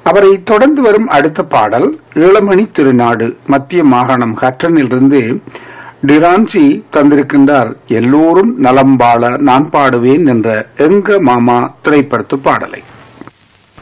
அவரை தொடர்ந்து வரும் அடுத்த பாடல் ஈழமணி திருநாடு மத்திய மாகாணம் ஹட்டனிலிருந்து டிரான்சி தந்திருக்கின்றார். எல்லோரும் நலம் வாழ நான் பாடுவேன் என்ற எங்க மாமா திரைப்படத்து பாடலை.